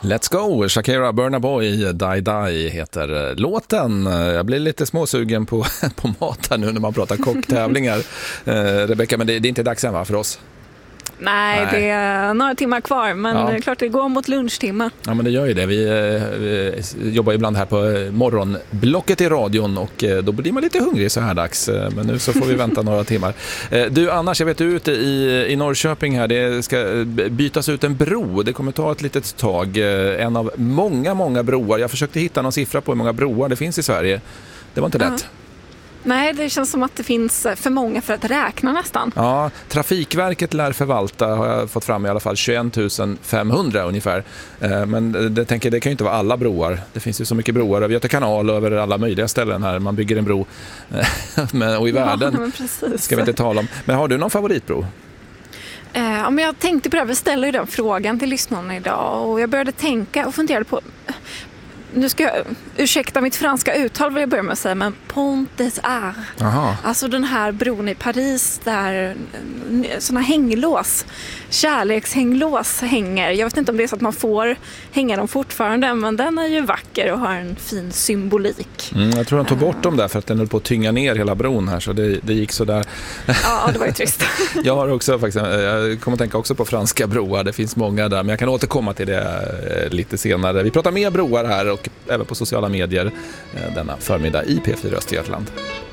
Let's go, Shakira Burna Boy, Die Die heter låten. Jag blir lite småsugen på mat här nu när man pratar kocktävlingar. Rebecka, men det är inte dags än, va, för oss? Nej, det är några timmar kvar, men det är klart det går mot lunchtimmar. Ja, men det gör ju det. Vi jobbar ibland här på morgonblocket i radion och då blir man lite hungrig så här dags. Men nu så får vi vänta några timmar. Du, annars, jag vet du ute i Norrköping här, det ska bytas ut en bro. Det kommer ta ett litet tag. En av många broar. Jag försökte hitta någon siffra på hur många broar det finns i Sverige. Det var inte lätt. Nej, det känns som att det finns för många för att räkna nästan. Ja, Trafikverket lär förvalta, har jag fått fram i alla fall, 21 500 ungefär. Men det kan ju inte vara alla broar. Det finns ju så mycket broar över Göta kanal och över alla möjliga ställen här. Man bygger en bro och i världen ska vi inte tala om. Men har du någon favoritbro? Ja, men jag tänkte på det här, vi ställer ju den frågan till lyssnarna idag och jag började tänka och funderade på, nu ska jag ursäkta mitt franska uttal vill jag börja med att säga, men Pont des Arts. Alltså den här bron i Paris där såna hänglås, kärlekshänglås hänger. Jag vet inte om det är så att man får hänga dem fortfarande, men den är ju vacker och har en fin symbolik. Jag tror de tog bort dem där för att den höll på att tynga ner hela bron här, så det gick så där. Ja, det var ju trist. Jag har också faktiskt, jag kommer att tänka också på franska broar, det finns många där, men jag kan återkomma till det lite senare. Vi pratar mer broar här och även på sociala medier denna förmiddag i P4 Östergötland.